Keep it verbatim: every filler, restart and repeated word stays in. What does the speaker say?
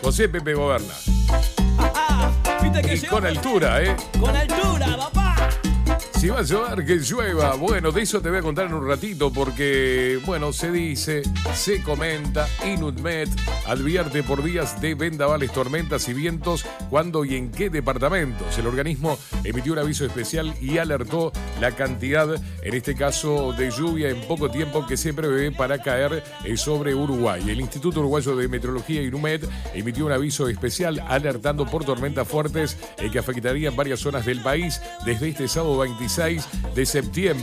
José Pepe Goberna. ¿Viste que Y llegó? con altura, ¿eh? Con altura, papá. Si va a llover, que llueva. Bueno, de eso te voy a contar en un ratito porque, bueno, se dice, se comenta, INUTMED advierte por días de vendavales, tormentas y vientos, cuándo y en qué departamentos. El organismo emitió un aviso especial y alertó la cantidad, en este caso, de lluvia en poco tiempo que se prevé para caer sobre Uruguay. El Instituto Uruguayo de Meteorología, INUMED, emitió un aviso especial alertando por tormentas fuertes eh, que afectarían varias zonas del país desde este sábado veintiséis de septiembre.